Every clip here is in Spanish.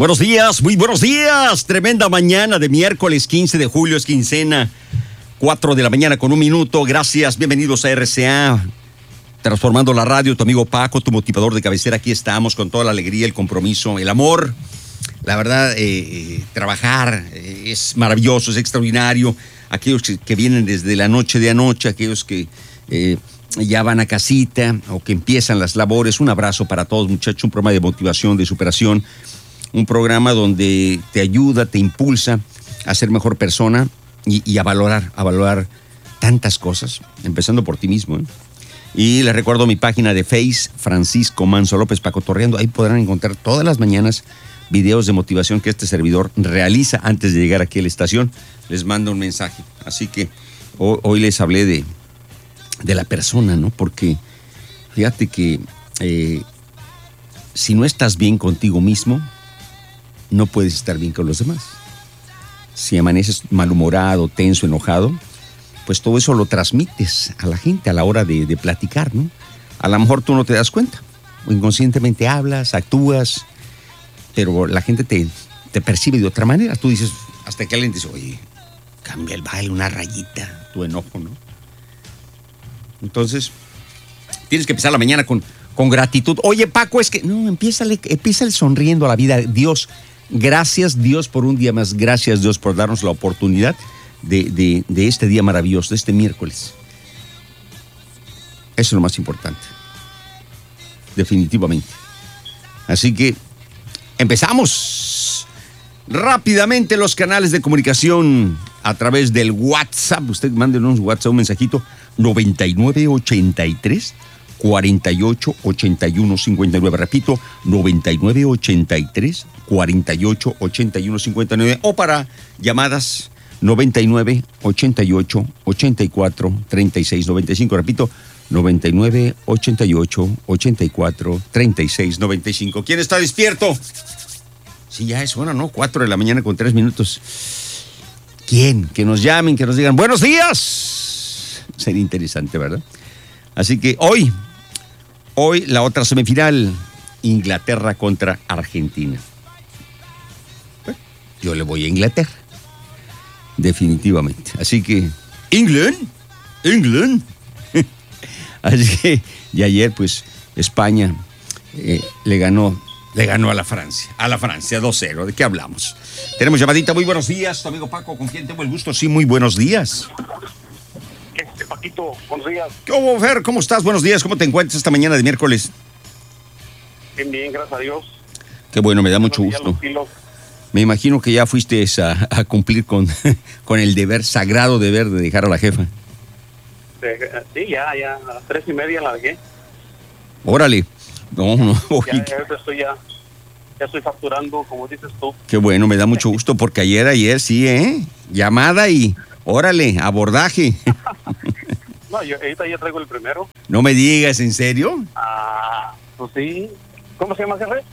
Buenos días, muy buenos días. Tremenda mañana de miércoles 15 de julio, es quincena, 4 de la mañana con 1 minuto. Gracias, bienvenidos a RCA, transformando la radio. Tu amigo Paco, tu motivador de cabecera. Aquí estamos con toda la alegría, el compromiso, el amor. La verdad, trabajar es maravilloso, es extraordinario. Aquellos que vienen desde la noche de anoche, aquellos que ya van a casita o que empiezan las labores. Un abrazo para todos, muchachos. Un programa de motivación, de superación. Un programa donde te ayuda, te impulsa a ser mejor persona y a valorar tantas cosas, empezando por ti mismo, ¿eh? Y les recuerdo mi página de Face, Francisco Manso López Pacotorreando. Ahí podrán encontrar todas las mañanas videos de motivación que este servidor realiza antes de llegar aquí a la estación. Les mando un mensaje. Así que hoy les hablé de la persona, ¿no? Porque fíjate que si no estás bien contigo mismo, no puedes estar bien con los demás. Si amaneces malhumorado, tenso, enojado, pues todo eso lo transmites a la gente a la hora de platicar, ¿no? A lo mejor tú no te das cuenta, o inconscientemente hablas, actúas, pero la gente te percibe de otra manera. Tú dices, hasta que alguien dice, oye, cambia el baile, una rayita, tu enojo, ¿no? Entonces, tienes que empezar la mañana con gratitud. Oye, Paco, es que, no, empieza sonriendo a la vida. Dios, gracias Dios por un día más, gracias Dios por darnos la oportunidad de este día maravilloso, de este miércoles. Eso es lo más importante, definitivamente. Así que empezamos rápidamente los canales de comunicación a través del WhatsApp. Usted mándenos un WhatsApp, un mensajito, 9983 48 81 59. Repito, 9983 48 81 59. O para llamadas 99 88 84 36 95. Repito, 99 88 84 36 95. ¿Quién está despierto? Sí, ya es hora, ¿no? 4 de la mañana con 3 minutos. ¿Quién? Que nos llamen, que nos digan ¡buenos días! Sería interesante, ¿verdad? Así que hoy la otra semifinal, Inglaterra contra Argentina. Yo le voy a Inglaterra, definitivamente. Así que, England. Así que, y ayer, pues, España le ganó a la Francia 2-0. ¿De qué hablamos? Tenemos llamadita. Muy buenos días, tu amigo Paco, ¿con quién tengo el gusto? Sí, muy buenos días. Paquito, buenos días. ¿Cómo, Fer? ¿Cómo estás? Buenos días. ¿Cómo te encuentras esta mañana de miércoles? Bien, gracias a Dios. Qué bueno, me da mucho gusto. Me imagino que ya fuiste a cumplir con el deber, sagrado deber de dejar a la jefa. Sí, ya a las 3:30 la dejé. Órale. No. Ya estoy facturando, como dices tú. Qué bueno, me da mucho gusto porque ayer sí, llamada y órale, abordaje. No, yo ahorita ya traigo el primero. No me digas, ¿en serio? Pues sí. ¿Cómo se llama, jefe?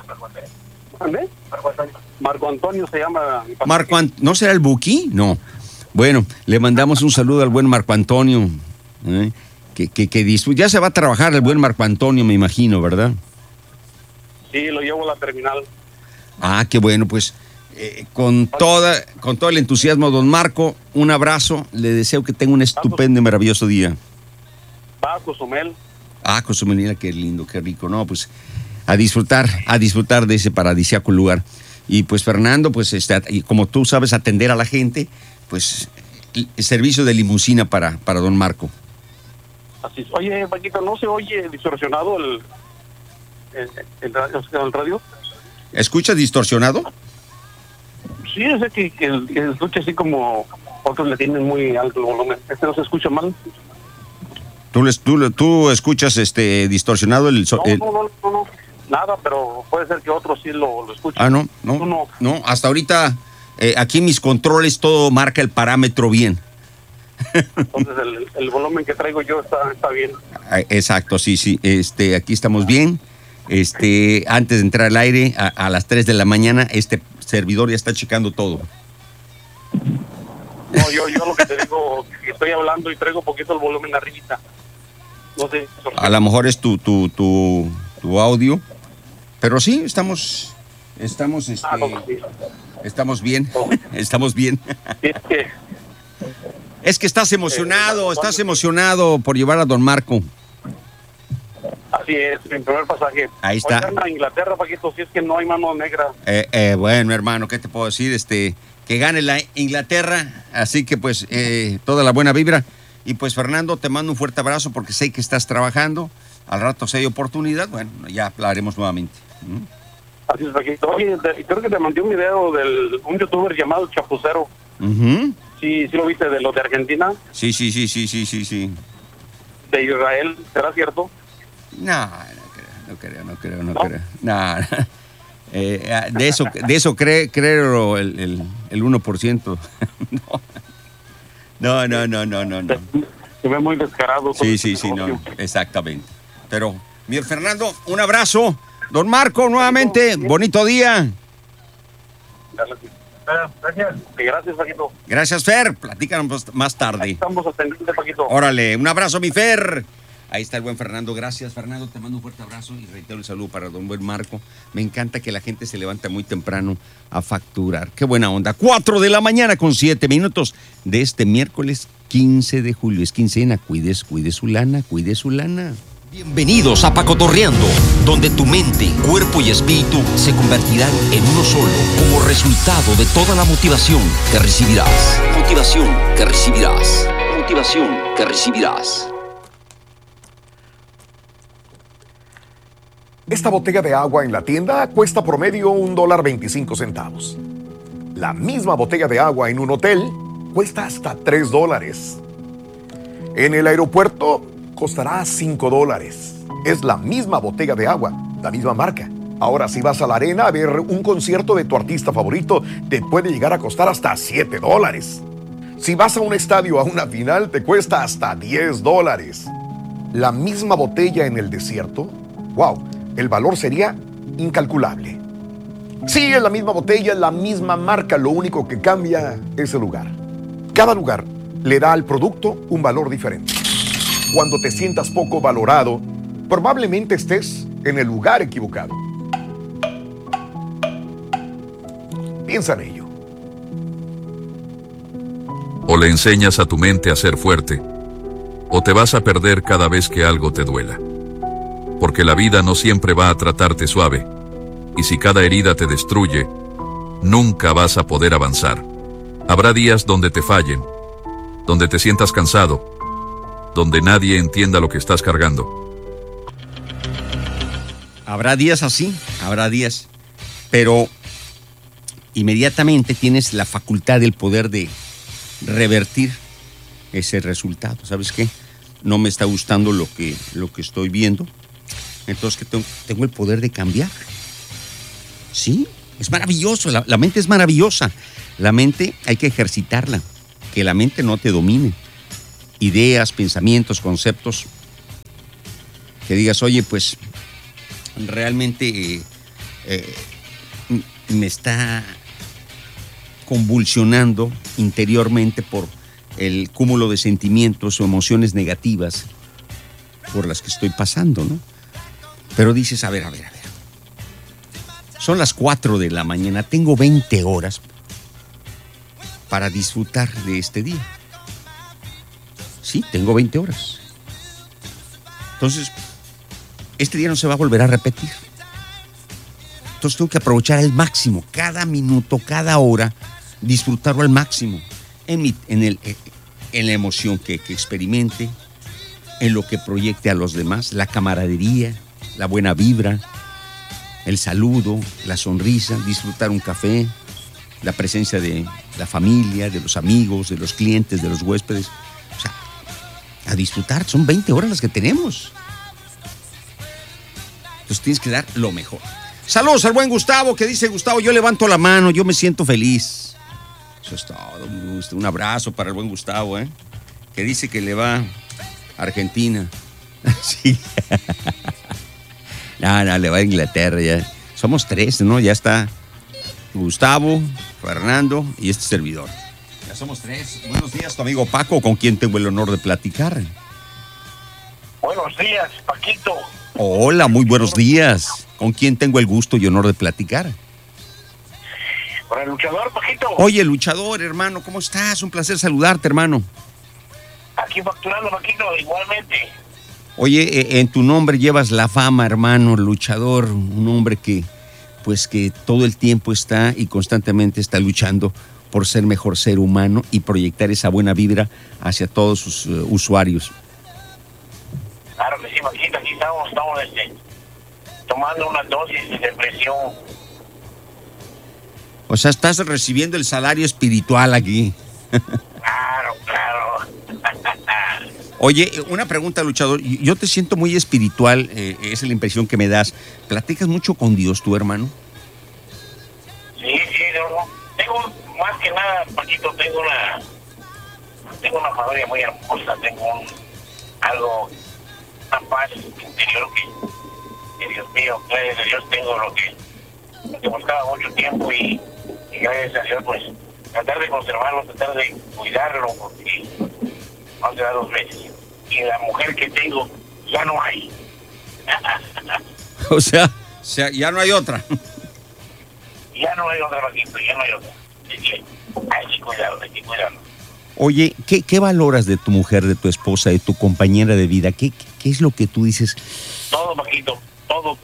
Marco Antonio se llama. ¿No será el Buki? No. Bueno, le mandamos un saludo al buen Marco Antonio. Que ya se va a trabajar el buen Marco Antonio, me imagino, ¿verdad? Sí, lo llevo a la terminal. Qué bueno, pues con todo el entusiasmo, don Marco, un abrazo, le deseo que tenga un estupendo y maravilloso día. Va a Cozumel. Cozumel, mira qué lindo, qué rico, no, pues a disfrutar de ese paradisíaco lugar. Y pues Fernando, pues y como tú sabes atender a la gente, pues el servicio de limusina para don Marco. Así es. Oye, Paquito, ¿no se oye distorsionado el radio? ¿Escuchas distorsionado? Sí, es que escucha así como otros le tienen muy alto el volumen. ¿Este no se escucha mal? ¿Tú escuchas distorsionado el No, nada, pero puede ser que otros sí lo escuchen. No, hasta ahorita aquí mis controles todo marca el parámetro bien. Entonces el volumen que traigo yo está bien. Exacto, sí, aquí estamos bien. Antes de entrar al aire a las 3 de la mañana, este servidor ya está checando todo. No, yo lo que te digo, que estoy hablando y traigo poquito el volumen arribita. No sé. A lo mejor es tu audio, pero sí, estamos Estamos, no, sí. estamos bien, estamos bien. Sí, es que, Es que estás emocionado por llevar a don Marco. así es, mi primer pasaje. Ahí está. Oigan, a Inglaterra, Paquito, si es que no hay mano negra. Bueno, hermano, ¿qué te puedo decir? Que gane la Inglaterra, así que pues toda la buena vibra. Y pues Fernando, te mando un fuerte abrazo porque sé que estás trabajando. Al rato si hay oportunidad, bueno, ya hablaremos nuevamente. Así es, Paquito. Oye, creo que te mandé un video de un youtuber llamado Chapucero. Uh-huh. Sí, lo viste, de los de Argentina, Sí. de Israel, ¿será cierto? No creo. No. De eso creo el 1%. No. Se ve muy descarado. Sí, no, exactamente. Pero, mi Fernando, un abrazo. Don Marco, nuevamente, bonito día. Gracias, Paquito. Gracias, Fer. Platícanos más tarde. Estamos atendiendo, Paquito. Órale, un abrazo, mi Fer. Ahí está el buen Fernando. Gracias, Fernando. Te mando un fuerte abrazo y reitero el saludo para don buen Marco. Me encanta que la gente se levanta muy temprano a facturar. Qué buena onda. 4 de la mañana con 7 minutos de este miércoles 15 de julio. Es quincena. Cuide su lana, cuide su lana. Bienvenidos a Pacotorreando, donde tu mente, cuerpo y espíritu se convertirán en uno solo como resultado de toda la motivación que recibirás. Motivación que recibirás. Motivación que recibirás. Esta botella de agua en la tienda cuesta promedio $1.25. La misma botella de agua en un hotel cuesta hasta $3. En el aeropuerto costará $5. Es la misma botella de agua, la misma marca. Ahora, si vas a la arena a ver un concierto de tu artista favorito, te puede llegar a costar hasta $7. Si vas a un estadio a una final, te cuesta hasta $10. La misma botella en el desierto, wow, el valor sería incalculable. Sí, es la misma botella, es la misma marca, lo único que cambia es el lugar. Cada lugar le da al producto un valor diferente. Cuando te sientas poco valorado, probablemente estés en el lugar equivocado. Piensa en ello. O le enseñas a tu mente a ser fuerte, o te vas a perder cada vez que algo te duela. Porque la vida no siempre va a tratarte suave, y si cada herida te destruye, nunca vas a poder avanzar. Habrá días donde te fallen, donde te sientas cansado, donde nadie entienda lo que estás cargando. Habrá días así, habrá días, pero inmediatamente tienes la facultad, el poder de revertir ese resultado. ¿Sabes qué? No me está gustando lo que estoy viendo. Entonces, ¿qué tengo el poder de cambiar? Sí, es maravilloso. La mente es maravillosa. La mente hay que ejercitarla. Que la mente no te domine. Ideas, pensamientos, conceptos. Que digas, oye, pues realmente me está convulsionando interiormente por el cúmulo de sentimientos o emociones negativas por las que estoy pasando, ¿no? Pero dices, a ver. Son las 4 de la mañana, tengo 20 horas para disfrutar de este día. Sí, tengo 20 horas. Entonces, este día no se va a volver a repetir. Entonces tengo que aprovechar al máximo, cada minuto, cada hora, disfrutarlo al máximo, en la emoción que experimente, en lo que proyecte a los demás, la camaradería, la buena vibra, el saludo, la sonrisa, disfrutar un café, la presencia de la familia, de los amigos, de los clientes, de los huéspedes. O sea, a disfrutar, son 20 horas las que tenemos. Entonces tienes que dar lo mejor. Saludos al buen Gustavo, que dice, Gustavo, yo levanto la mano, yo me siento feliz. Eso es todo, un abrazo para el buen Gustavo, que dice que le va a Argentina. Sí. No, le va a Inglaterra ya. Somos 3, ¿no? Ya está Gustavo, Fernando y este servidor. Ya somos 3. Buenos días, tu amigo Paco, con quien tengo el honor de platicar. Buenos días, Paquito. Hola, muy buenos días. ¿Con quién tengo el gusto y honor de platicar? Con el luchador, Paquito. Oye, luchador, hermano, ¿cómo estás? Un placer saludarte, hermano. Aquí facturando, Paquito, igualmente. Oye, en tu nombre llevas la fama, hermano, luchador, un hombre que todo el tiempo está y constantemente está luchando por ser mejor ser humano y proyectar esa buena vibra hacia todos sus usuarios. Claro que sí, Paquito, aquí estamos tomando una dosis de depresión. O sea, estás recibiendo el salario espiritual aquí. Claro. Oye, una pregunta, luchador. Yo te siento muy espiritual, esa es la impresión que me das. ¿Platicas mucho con Dios, tu hermano? Sí, tengo más que nada, Paquito, tengo una familia muy hermosa, tengo una paz interior que Dios mío, gracias a Dios tengo lo que buscaba mucho tiempo y gracias a Dios, pues, tratar de conservarlo, tratar de cuidarlo, porque no se da 2 veces. Y la mujer que tengo, ya no hay. O sea, ya no hay otra. Ya no hay otra, Paquito, ya no hay otra. Así que hay que cuidarlo. Oye, ¿qué valoras de tu mujer, de tu esposa, de tu compañera de vida? ¿Qué es lo que tú dices? Todo, Paquito, todo,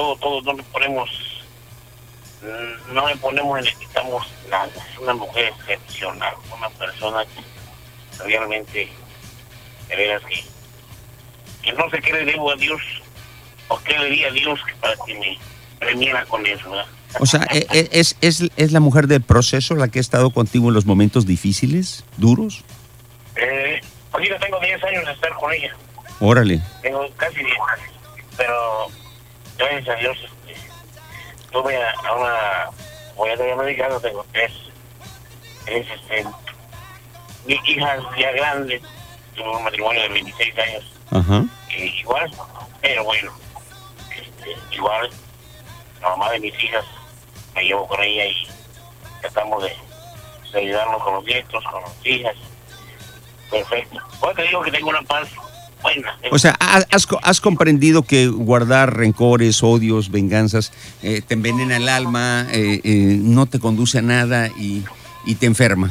no me ponemos en el que estamos nada. Es una mujer excepcional, una persona que realmente, de veras que no sé qué le debo a Dios, o qué le di a Dios para que me premiera con eso, ¿verdad? O sea, ¿es la mujer del proceso la que ha estado contigo en los momentos difíciles, duros? Paquito, tengo 10 años de estar con ella. Órale. Tengo casi 10 años, pero gracias a Dios tuve a una mujer americana, tengo 3 hijas ya grandes, tuve un matrimonio de 26 años. Ajá. Igual, pero bueno, igual la mamá de mis hijas me llevo con ella y tratamos de ayudarnos con los nietos, con las hijas. Perfecto. Pues te digo que tengo una paz buena. O sea, ¿has comprendido que guardar rencores, odios, venganzas te envenena el alma, no te conduce a nada y te enferma?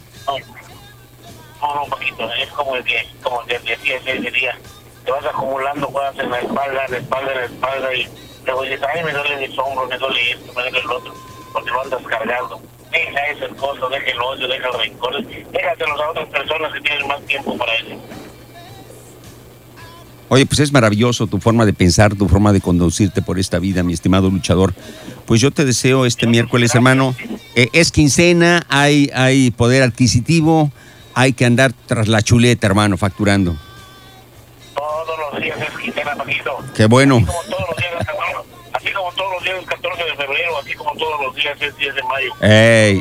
No, Paquito, es como el que decía ese día, te vas acumulando cosas en la espalda y luego dices, ay, me duele mis hombros, me duele esto, me duele el otro, porque lo andas cargando. Deja esas cosas, deja el odio, deja el rencor, déjatelos a otras personas que tienen más tiempo para eso. Oye, pues es maravilloso tu forma de pensar, tu forma de conducirte por esta vida, mi estimado luchador. Pues yo te deseo este miércoles, hermano, es quincena, hay poder adquisitivo, hay que andar tras la chuleta, hermano, facturando. Todos los días es quincena, Paquito. Qué bueno. Así como todos los días es 14 de febrero, así como todos los días es 10 de mayo. Ey.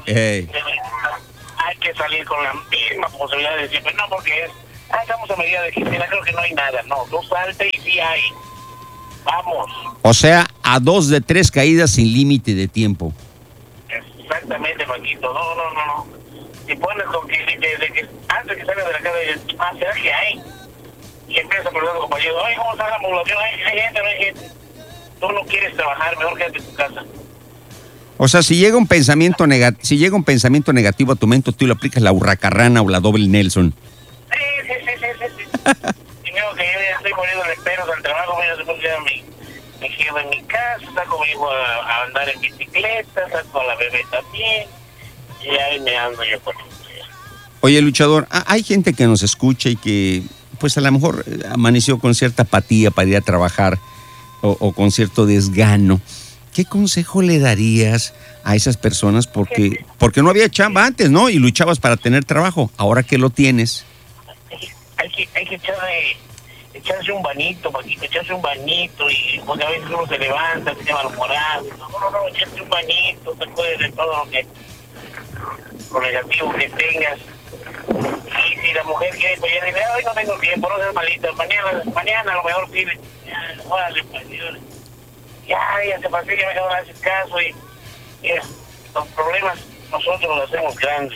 Hay que salir con la misma posibilidad de siempre, no porque estamos a medida de quincena, creo que no hay nada, no, tú salte y sí hay. Vamos. O sea, a 2 de 3 caídas sin límite de tiempo. Exactamente, Paquito, no. Si pones con que antes que salgas de la casa dices, ¿será que hay? Y empiezas a preguntar a tu compañero, ay, ¿cómo está la población? ¿Hay gente o no hay gente? Tú no quieres trabajar, mejor quédate en tu casa. O sea, si llega un pensamiento negativo a tu mente, tú le aplicas la hurracarrana o la doble Nelson. Sí. Primero que yo ya estoy poniéndole peros al trabajo, mira, después ya me quedo en mi casa, saco a mi hijo a andar en bicicleta, saco a la bebé también, y ahí me ando yo con él. Oye, luchador, hay gente que nos escucha y que, pues a lo mejor amaneció con cierta apatía para ir a trabajar o con cierto desgano. ¿Qué consejo le darías a esas personas? Porque no había chamba antes, ¿no? Y luchabas para tener trabajo. Ahora que lo tienes. Hay que echarse un bañito, Paquito, echarse un bañito, y porque a veces uno se levanta, se llama malhumorado. No, echarse un bañito, te puedes de todo lo negativo que tengas. Y si la mujer quiere, pues ya dice, hoy no tengo tiempo, no seas malita, mañana a lo mejor pide. Órale, pues, ya se pasó, ya me quedo en ese caso, y mira, los problemas nosotros los hacemos grandes.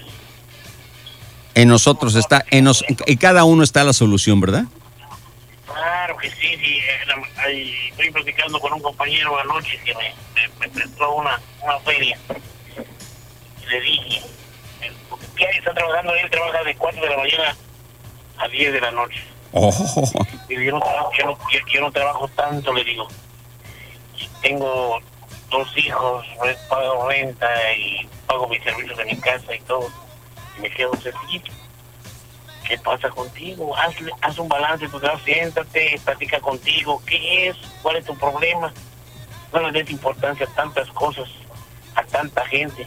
En nosotros está, en cada uno está la solución, ¿verdad? Claro que sí. Estoy platicando con un compañero anoche que me prestó una feria. le dije, porque ¿qué está trabajando? Él trabaja de 4 de la mañana a 10 de la noche. Oh. Y yo no trabajo tanto, le digo. Tengo 2 hijos, pago renta y pago mis servicios de mi casa y todo. Y me quedo sencillo. ¿Qué pasa contigo? Haz un balance, tu trabajo, siéntate, platica contigo. ¿Qué es? ¿Cuál es tu problema? No le des importancia a tantas cosas, a tanta gente.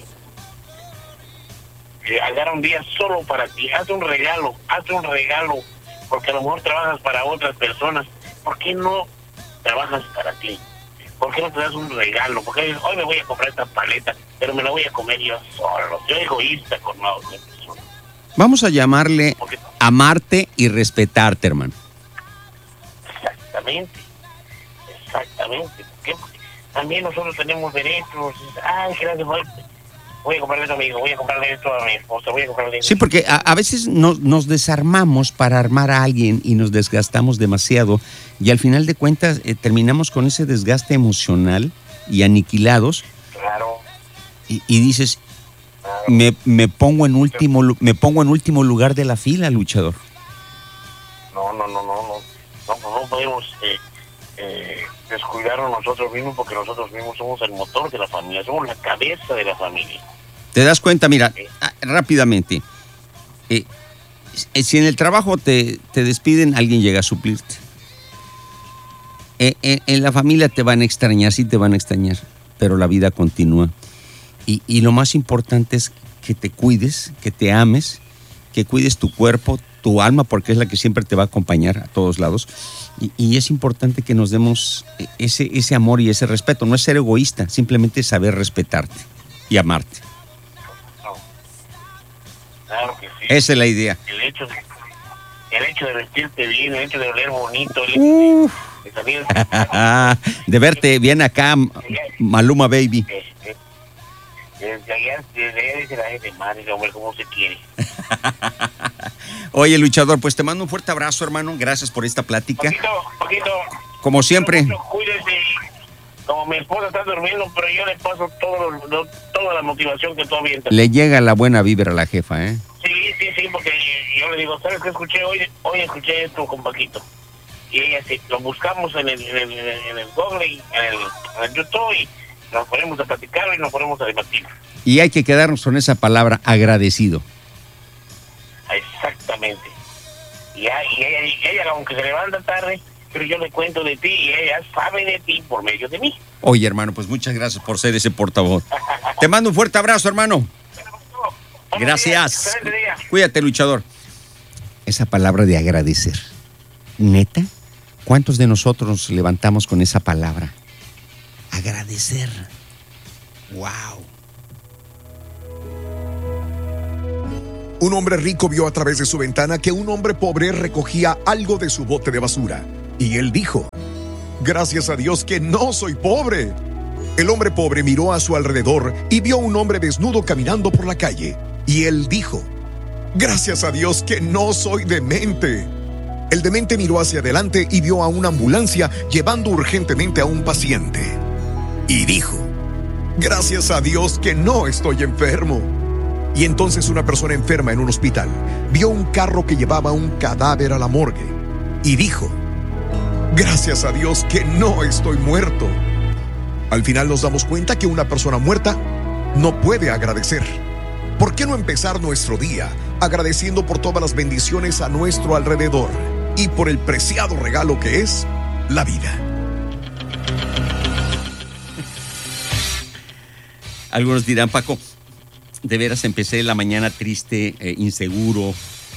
Agarra un día solo para ti, hazte un regalo, porque a lo mejor trabajas para otras personas. ¿Por qué no trabajas para ti? ¿Por qué no te das un regalo? Porque dices, hoy me voy a comprar esta paleta, pero me la voy a comer yo solo. Yo egoísta con la otra persona. Vamos a llamarle amarte y respetarte, hermano. Exactamente. ¿Por qué? Porque también nosotros tenemos derechos. Ay, gracias, voy a comprarle esto a mi hijo, voy a comprarle esto a mi esposa, voy a comprarle esto. Sí, porque a veces nos desarmamos para armar a alguien y nos desgastamos demasiado y al final de cuentas terminamos con ese desgaste emocional y aniquilados. Claro. Y dices, claro. me pongo en último lugar de la fila, luchador. No podemos descuidarnos nosotros mismos, porque nosotros mismos somos el motor de la familia, somos la cabeza de la familia. ¿Te das cuenta? Mira, rápidamente, si en el trabajo te despiden, alguien llega a suplirte. En la familia te van a extrañar, sí te van a extrañar, pero la vida continúa. Y lo más importante es que te cuides, que te ames, que cuides tu cuerpo, tu alma, porque es la que siempre te va a acompañar a todos lados. Y es importante que nos demos ese amor y ese respeto. No es ser egoísta, simplemente saber respetarte y amarte. Claro que sí. Esa es la idea. El hecho de vestirte bien, el hecho de oler bonito, el hecho de salir de verte bien acá, Maluma Baby. Desde allá dice la gente, madre, hombre, cómo se quiere. Oye, luchador, pues te mando un fuerte abrazo, hermano. Gracias por esta plática. Poquito. Como siempre. Cuídese. Como mi esposa está durmiendo, pero yo le paso toda la motivación que tú avientas. Le llega la buena vibra a la jefa, ¿eh? Sí, porque yo le digo, ¿sabes qué escuché hoy? Hoy escuché esto con Paquito. Y ella lo buscamos en el Google y en el YouTube y nos ponemos a platicar y nos ponemos a debatir. Y hay que quedarnos con esa palabra, agradecido. Exactamente. Y ella, aunque se levanta tarde, pero yo le cuento de ti y ella sabe de ti por medio de mí. Oye, hermano, pues muchas gracias por ser ese portavoz. Te mando un fuerte abrazo, hermano. Gracias. Cuídate, luchador. Esa palabra de agradecer. ¿Neta? ¿Cuántos de nosotros nos levantamos con esa palabra? Agradecer. ¡Wow! Un hombre rico vio a través de su ventana que un hombre pobre recogía algo de su bote de basura. Y él dijo, gracias a Dios que no soy pobre. El hombre pobre miró a su alrededor y vio a un hombre desnudo caminando por la calle. Y él dijo, gracias a Dios que no soy demente. El demente miró hacia adelante y vio a una ambulancia llevando urgentemente a un paciente. Y dijo, gracias a Dios que no estoy enfermo. Y entonces una persona enferma en un hospital vio un carro que llevaba un cadáver a la morgue y dijo, gracias a Dios que no estoy muerto. Al final nos damos cuenta que una persona muerta no puede agradecer. ¿Por qué no empezar nuestro día agradeciendo por todas las bendiciones a nuestro alrededor y por el preciado regalo que es la vida? Algunos dirán, Paco, de veras empecé la mañana triste, inseguro,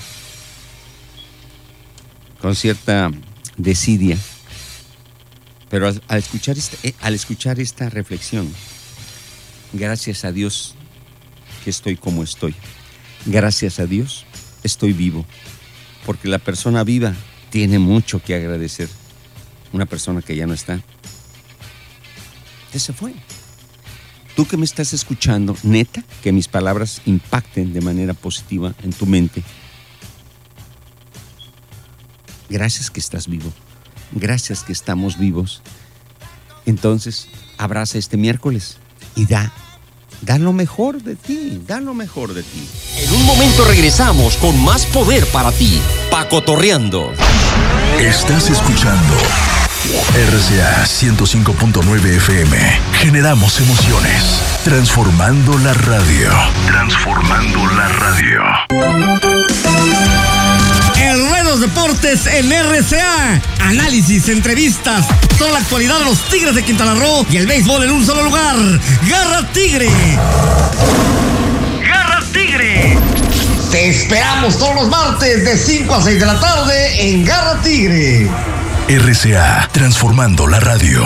con cierta desidia. Pero al escuchar esta reflexión, gracias a Dios que estoy como estoy. Gracias a Dios estoy vivo. Porque la persona viva tiene mucho que agradecer. Una persona que ya no está, ya se fue. Tú que me estás escuchando, neta, que mis palabras impacten de manera positiva en tu mente. Gracias que estás vivo. Gracias que estamos vivos. Entonces, abraza este miércoles y da Da lo mejor de ti, da lo mejor de ti. En un momento regresamos con más poder para ti. Pacotorreando. Estás escuchando RCA 105.9 FM. Generamos emociones. Transformando la radio. Transformando la radio. El rey de los deportes en RCA. Análisis, entrevistas, toda la actualidad de los Tigres de Quintana Roo y el béisbol en un solo lugar. ¡Garra Tigre! ¡Garra Tigre! Te esperamos todos los martes de 5 a 6 de la tarde en Garra Tigre. RCA, transformando la radio.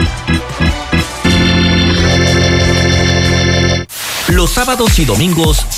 Los sábados y domingos